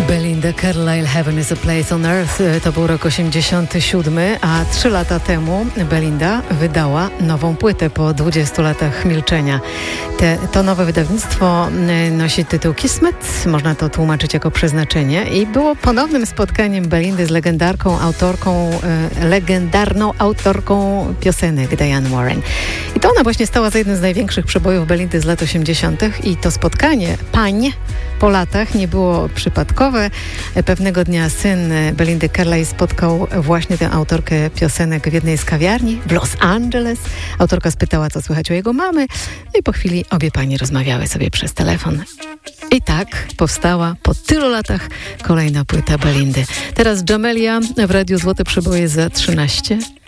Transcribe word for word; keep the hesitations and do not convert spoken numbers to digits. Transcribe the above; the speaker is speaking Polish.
Belinda Carlisle, Heaven is a Place on Earth. To był rok osiemdziesiąty siódmy, a trzy lata temu Belinda wydała nową płytę po dwudziestu latach milczenia. Te, to nowe wydawnictwo nosi tytuł Kismet, można to tłumaczyć jako przeznaczenie, i było ponownym spotkaniem Belindy z legendarką autorką, e, legendarną autorką piosenek Diane Warren. I to ona właśnie stała za jednym z największych przebojów Belindy z lat osiemdziesiątych i to spotkanie pań po latach nie było przypadkowe. Pewnego dnia syn Belindy Carlisle spotkał właśnie tę autorkę piosenek w jednej z kawiarni w Los Angeles. Autorka spytała, co słychać u jego mamy, no i po chwili obie panie rozmawiały sobie przez telefon. I tak powstała po tylu latach kolejna płyta Belindy. Teraz Jamelia w Radiu Złote Przeboje za trzynaście